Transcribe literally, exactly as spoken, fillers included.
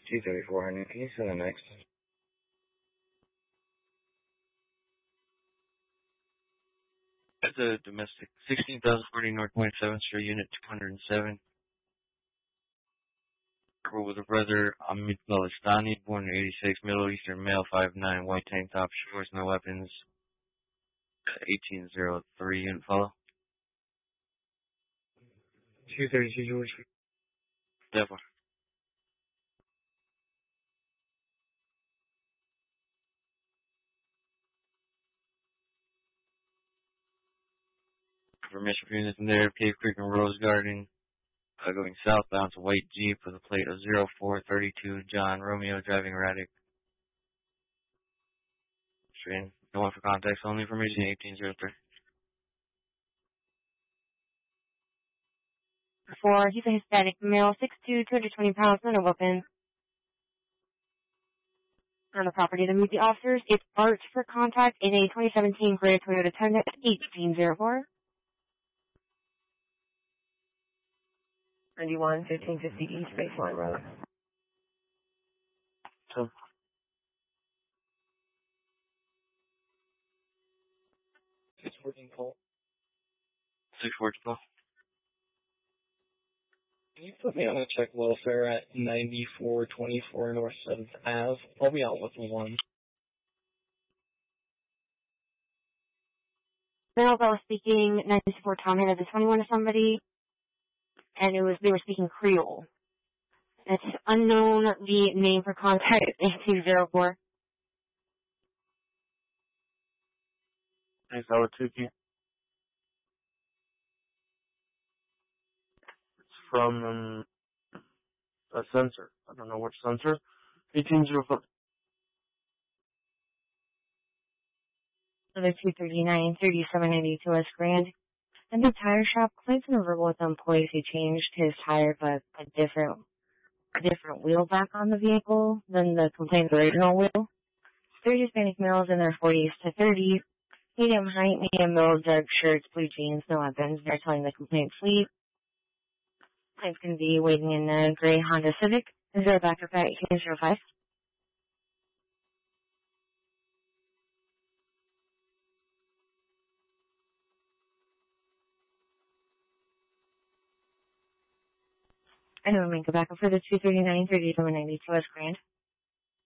two thirty-four hundred. Can you send the next? That's a domestic. sixteen thousand forty North twenty-seventh Street, Unit two hundred seven. We're with a brother, Amit Balistani, born in eighty-six, Middle Eastern male, five nine, white tank top, shorts, no weapons. eighteen oh three, unit follow. two thirty-two George. Definitely. Permission for units in there, Cave Creek and Rose Garden. Uh, going southbound to white Jeep with a plate of zero four thirty-two John Romeo driving erratic. Train. No one for contacts, only information eighteen oh three. Four, he's a Hispanic male, six two, two hundred twenty pounds, not a weapon. On the property to meet the officers, it's Art for contact in a twenty seventeen Greater Toyota Tundra, eighteen oh four. ninety-one, fifteen fifty East Baseline Road. So, six fourteen call. six fourteen call. Can you put me on a check welfare at ninety-four twenty-four North seventh Avenue? I'll be out with one. Male was speaking ninety-four Tom had a twenty-one to somebody, and it was they were speaking Creole. It's unknown the name for contact eighteen oh four. Thanks, Awatuki. It's from um, a sensor. I don't know which sensor. eighteen oh four. Another two thirty-nine, thirty-seven ninety-two West Grand. And the tire shop claims an verbal with the employees who changed his tire, but a different, a different wheel back on the vehicle than the complaint's original wheel. Three Hispanic males in their forties to thirties, medium height, medium build, dark shirts, blue jeans, no weapons. They're telling the complaint fleet. It's going to be waiting in a gray Honda Civic. Is there a backup at eighteen oh five? I know, make a backup for the two thirty-nine, thirty-seven ninety-two West Grand.